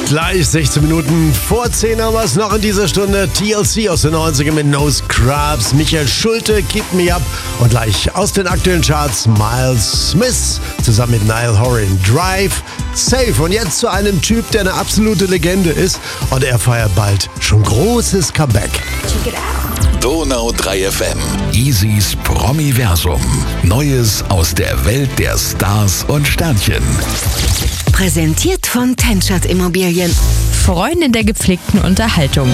Gleich 16 Minuten vor 10 haben wir es noch in dieser Stunde. TLC aus den 90ern mit No Scrubs, Michael Schulte, Keep Me Up und gleich aus den aktuellen Charts Miles Smith zusammen mit Niall Horan, Drive, Safe. Und jetzt zu einem Typ, der eine absolute Legende ist und er feiert bald schon großes Comeback. Check it out. Donau 3 FM. Easys Promiversum. Neues aus der Welt der Stars und Sternchen. Präsentiert von Tenschert Immobilien. Freundin der gepflegten Unterhaltung.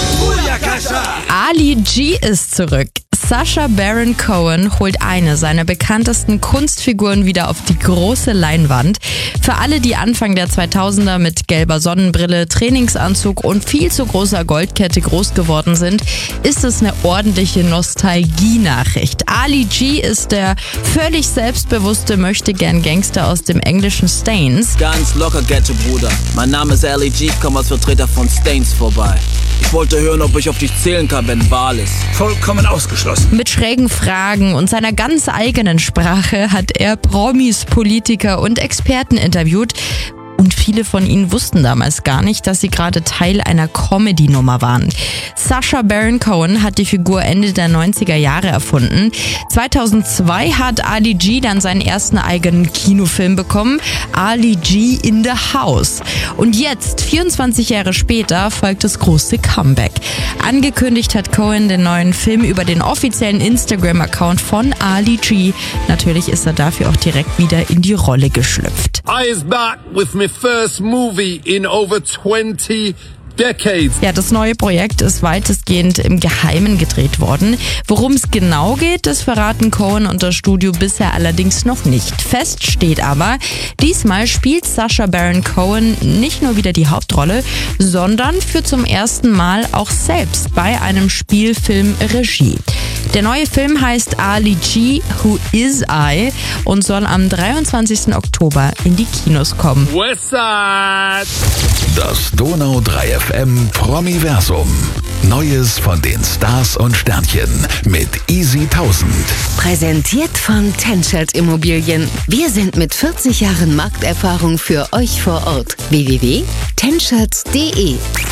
Ali G ist zurück. Sacha Baron Cohen holt eine seiner bekanntesten Kunstfiguren wieder auf die große Leinwand. Für alle, die Anfang der 2000er mit gelber Sonnenbrille, Trainingsanzug und viel zu großer Goldkette groß geworden sind, ist es eine ordentliche Nostalgie-Nachricht. Ali G ist der völlig selbstbewusste Möchtegern-Gangster aus dem englischen Stains. Ganz locker, Ghetto, Bruder. Mein Name ist Ali G, komme als Vertreter von Stains vorbei. Ich wollte hören, ob ich auf dich zählen kann, wenn Wahl ist. Vollkommen ausgeschlossen. Mit schrägen Fragen und seiner ganz eigenen Sprache hat er Promis, Politiker und Experten interviewt. Und viele von ihnen wussten damals gar nicht, dass sie gerade Teil einer Comedy-Nummer waren. Sacha Baron Cohen hat die Figur Ende der 90er Jahre erfunden. 2002 hat Ali G dann seinen ersten eigenen Kinofilm bekommen, Ali G in the House. Und jetzt, 24 Jahre später, folgt das große Comeback. Angekündigt hat Cohen den neuen Film über den offiziellen Instagram-Account von Ali G. Natürlich ist er dafür auch direkt wieder in die Rolle geschlüpft. I is back with my first movie in over 20 decades. Ja, das neue Projekt ist weitestgehend im Geheimen gedreht worden. Worum es genau geht, das verraten Cohen und das Studio bisher allerdings noch nicht. Fest steht aber, diesmal spielt Sacha Baron Cohen nicht nur wieder die Hauptrolle, sondern führt zum ersten Mal auch selbst bei einem Spielfilm Regie. Der neue Film heißt Ali G, Who Is I und soll am 23. Oktober in die Kinos kommen. Westside. Das Donau 3 FM Promiversum. Neues von den Stars und Sternchen mit Easy 1000. Präsentiert von Tenschert Immobilien. Wir sind mit 40 Jahren Markterfahrung für euch vor Ort. www.tenschert.de